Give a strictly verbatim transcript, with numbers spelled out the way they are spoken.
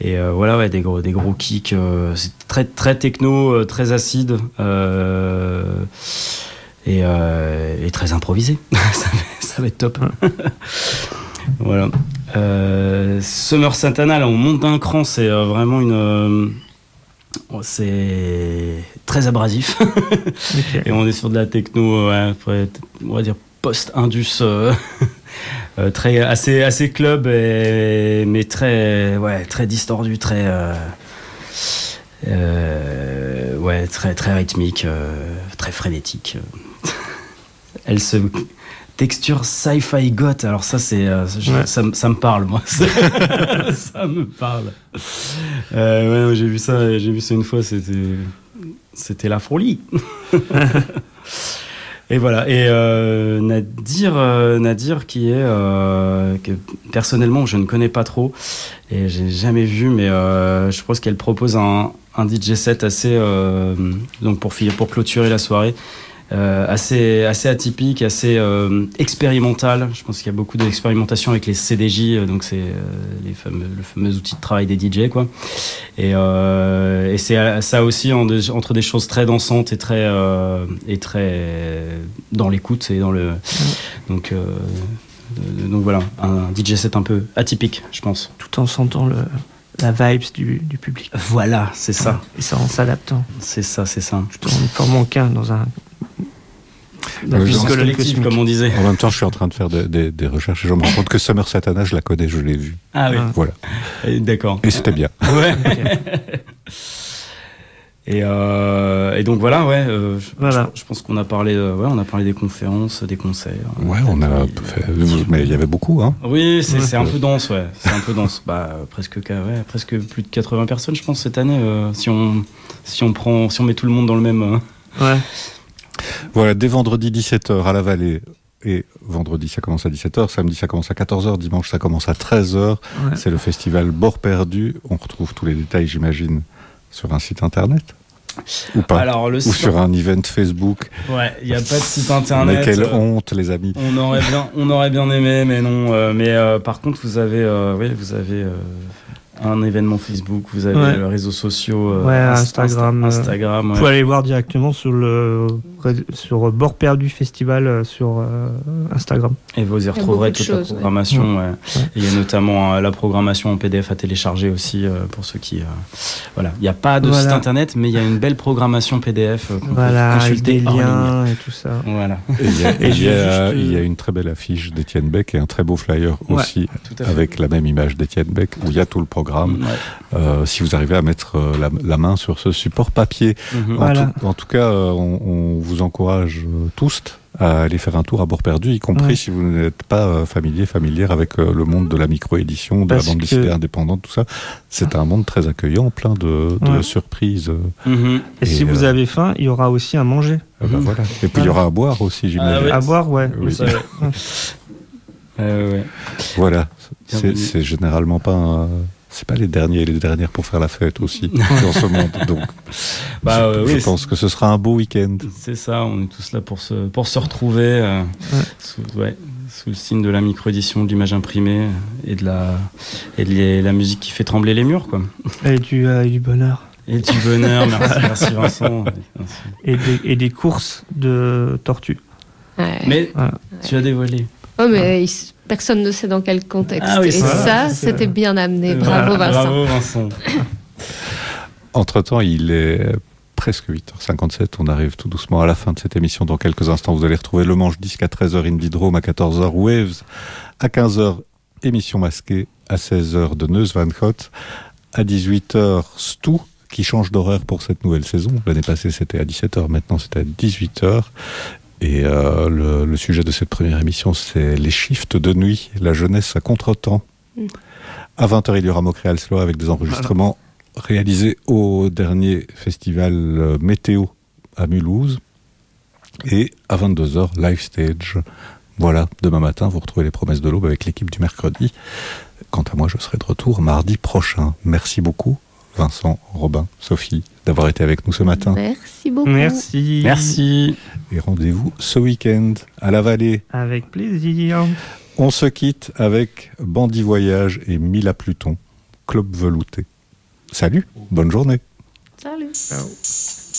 Et euh, voilà, ouais, des gros, des gros kicks. Euh, c'est très, très techno, euh, très acide. Euh, et, euh, et très improvisé. ça, va, ça va être top. Voilà. Euh, Summer Santana, là, on monte d'un cran. C'est euh, vraiment une... Euh, c'est très abrasif. Okay. Et on est sur de la techno, ouais, on va dire post-indus. Euh, Euh, très assez assez club et, mais très ouais très distordu, très euh, euh, ouais très très rythmique, euh, très frénétique. Elle se texture sci-fi goth, alors ça c'est euh, je, ouais. ça, ça me parle moi. Ça me parle. Euh, ouais, j'ai vu ça j'ai vu ça une fois, c'était c'était la folie. Et voilà, et euh, Nadir, euh, Nadir qui est, euh, que personnellement je ne connais pas trop, et j'ai jamais vu, mais euh, je pense qu'elle propose un, un D J set assez, euh, donc pour, pour clôturer la soirée, euh, assez, assez atypique, assez euh, expérimental. Je pense qu'il y a beaucoup d'expérimentation avec les C D J, donc c'est euh, les fameux, le fameux outil de travail des D J, quoi. Et, euh, et c'est ça aussi en de, entre des choses très dansantes et très, euh, et très dans l'écoute et dans le. Donc, euh, donc voilà, un D J set un peu atypique, je pense. Tout en sentant le. La vibes du, du public. Voilà, c'est ça. Et ça en s'adaptant. C'est ça, c'est ça. Tout en formant qu'un dans un. Dans euh, un collectif, comme on disait. En même temps, je suis en train de faire de, de, des recherches et je me rends compte que Summer Santana, je la connais, je l'ai vue. Ah oui. Voilà. Et, d'accord. Et c'était bien. Ouais. Okay. Et, euh, et donc voilà, ouais. Euh, voilà. Je, je pense qu'on a parlé, euh, ouais, on a parlé des conférences, des concerts. Ouais, on a fait, mais il y avait beaucoup, hein. Oui, c'est, ouais. c'est un peu dense, ouais. C'est un peu dense. Bah, euh, presque, ouais, presque plus de quatre-vingts personnes, je pense, cette année. Euh, si on, si on prend, si on met tout le monde dans le même. Euh... Ouais. Voilà, dès vendredi dix-sept heures à la Vallée. Et vendredi, ça commence à dix-sept heures, samedi, ça commence à quatorze heures, dimanche, ça commence à treize heures. Ouais. C'est le festival Bord Perdu. On retrouve tous les détails, j'imagine, sur un site internet. Ou pas. Alors, le Ou site... sur un event Facebook. Ouais, il n'y a pas de site internet. Mais quelle euh, honte, les amis. On aurait bien, on aurait bien aimé, mais non. Euh, mais euh, par contre, vous avez, euh, oui, vous avez euh, un événement Facebook, vous avez ouais. les réseaux sociaux, euh, ouais, Instagram. Insta- Instagram. Vous ouais. pouvez aller voir directement sur le sur Bord Perdu Festival sur euh, Instagram. Et vous y retrouverez toute choses, la programmation. Ouais. Ouais. Ouais. Il y a notamment euh, la programmation en P D F à télécharger aussi euh, pour ceux qui. Euh, voilà, il n'y a pas de voilà. site internet, mais il y a une belle programmation P D F euh, qu'on voilà, peut consulter avec des liens et tout ça. Voilà. Et il y a, et il y a, il y a une très belle affiche d'Étienne Beck et un très beau flyer ouais. aussi avec la même image d'Étienne Beck où il y a tout le programme. Ouais. Euh, si vous arrivez à mettre euh, la, la main sur ce support papier. Mm-hmm. En, voilà. tout, en tout cas, euh, on, on vous encourage euh, tous à aller faire un tour à Bord Perdu, y compris ouais. si vous n'êtes pas euh, familier, familière avec euh, le monde de la micro-édition, de Parce la bande dessinée que... indépendante, tout ça. C'est ah. un monde très accueillant, plein de, de ouais. surprises. Euh, mm-hmm. Et, et si euh... vous avez faim, il y aura aussi à manger. Euh, bah, mm-hmm. voilà. Et puis il y aura à boire aussi, j'imagine. Ah, ouais. À boire, ouais. Oui. Ça, ouais. euh, ouais. Voilà. C'est, c'est généralement pas un... C'est pas les derniers et les dernières pour faire la fête aussi dans ce monde. Donc, bah, je, euh, je oui, pense c'est... que ce sera un beau week-end. C'est ça, on est tous là pour se, pour se retrouver euh, ouais. Sous, ouais, sous le signe de la micro-édition, de l'image imprimée et de la, et de les, la musique qui fait trembler les murs, quoi. Et du, euh, et du bonheur. Et du bonheur, merci, merci Vincent. Merci. Et, des, et des courses de tortues. Ouais. Mais voilà. Tu as dévoilé. Oh, mais ouais. il... Personne ne sait dans quel contexte. Ah oui, et ça, ça, c'est c'était vrai. Bien amené. Bravo, voilà, Vincent. Bravo, Vincent. Entre-temps, il est presque huit heures cinquante-sept. On arrive tout doucement à la fin de cette émission. Dans quelques instants, vous allez retrouver le Manche Disque à treize heures, Indie-Drome à quatorze heures, Waves à quinze heures, émission masquée à seize heures de Neus Van Gogh, à dix-huit heures, Stu, qui change d'horaire pour cette nouvelle saison. L'année passée, c'était à dix-sept heures. Maintenant, c'est à dix-huit heures. Et euh, le, le sujet de cette première émission, c'est les shifts de nuit, la jeunesse à contre-temps. Mmh. À vingt heures, il y aura Montréal Slow avec des enregistrements voilà. réalisés au dernier festival euh, Météo à Mulhouse. Et à vingt-deux heures, Live Stage. Voilà, demain matin, vous retrouvez les promesses de l'aube avec l'équipe du mercredi. Quant à moi, je serai de retour mardi prochain. Merci beaucoup, Vincent, Robin, Sophie, d'avoir été avec nous ce matin. Merci beaucoup. Merci. Merci. Et rendez-vous ce week-end à la Vallée. Avec plaisir. On se quitte avec Bandit Voyage et Mila Pluton, Club Velouté. Salut, bonne journée. Salut. Ciao.